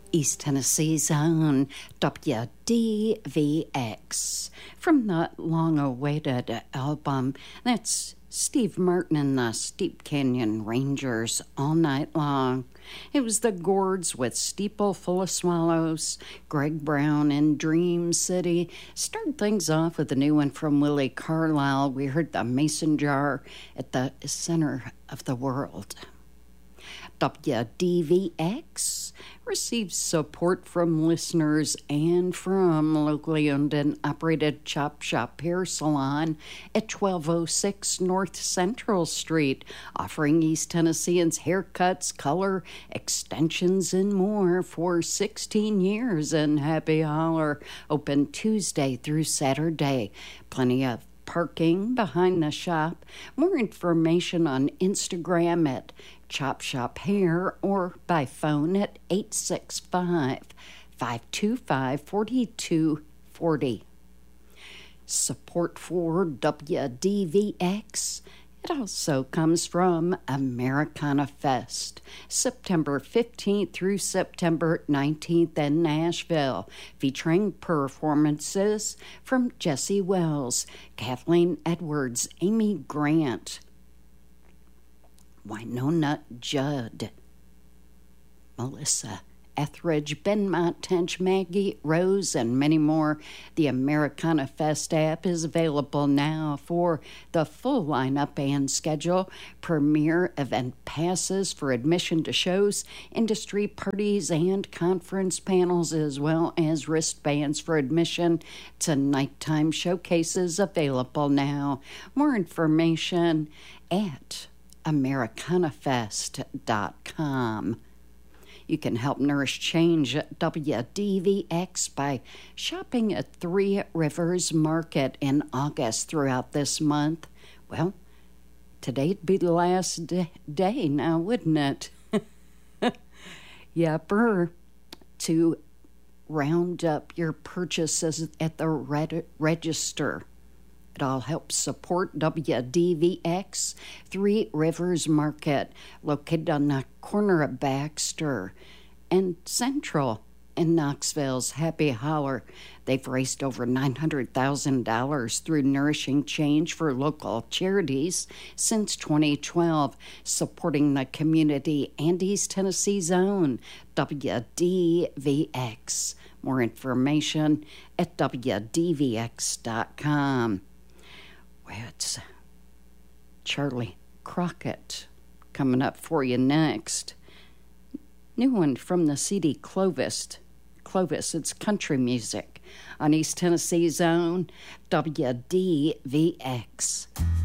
East Tennessee's own WDVX from the long-awaited album. That's Steve Martin and the Steep Canyon Rangers all night long. It was the Gourds with Steeple Full of Swallows, Greg Brown and Dream City. Started things off with a new one from Willie Carlisle. We heard the Mason Jar at the Center of the World. WDVX receives support from listeners and from locally owned and operated Chop Shop Hair Salon at 1206 North Central Street, offering East Tennesseans haircuts, color, extensions, and more for 16 years. And happy hour, open Tuesday through Saturday. Plenty of parking behind the shop. More information on Instagram at Chop Shop Hair or by phone at 865-525-4240. Support for WDVX. It also comes from Americana Fest, September 15th through September 19th in Nashville, featuring performances from Jesse Wells, Kathleen Edwards, Amy Grant, Wynonna Judd, Melissa Etheridge, Ben Montench, Maggie Rose, and many more. The Americana Fest app is available now for the full lineup and schedule, premier event passes for admission to shows, industry parties, and conference panels, as well as wristbands for admission to nighttime showcases available now. More information at americanafest.com. You can help nourish change at WDVX by shopping at Three Rivers Market in August throughout this month. Well, today'd be the last day now, wouldn't it? Yepper. To round up your purchases at the register. It all helps support WDVX, Three Rivers Market, located on the corner of Baxter and Central in Knoxville's Happy Hour. They've raised over $900,000 through Nourishing Change for local charities since 2012, supporting the community and East Tennessee's own WDVX. More information at WDVX.com. Well, it's Charlie Crockett coming up for you next. New one from the CD Clovis. It's country music on East Tennessee's own WDVX.